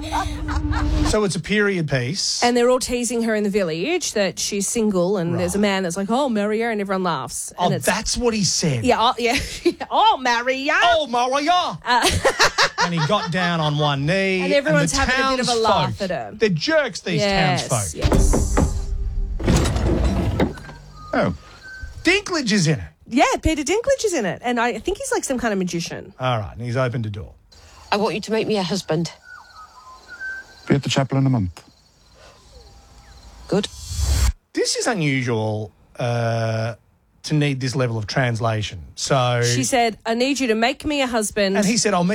So it's a period piece. And they're all teasing her in the village that she's single, and there's a man that's like, "Oh, marry her," and everyone laughs. And That's what he said. Yeah, oh, marry her. Oh, Maria. And he got down on one knee. And everyone's the having a bit of a laugh townsfolk, at her. They're jerks, these townsfolk. Yes. Oh. Dinklage is in it. Yeah, Peter Dinklage is in it. And I think he's like some kind of magician. All right, and he's opened a door. I want you to make me a husband. Be at the chapel in a month. Good. This is unusual to need this level of translation. So She said, "I need you to make me a husband." And he said, "I'll meet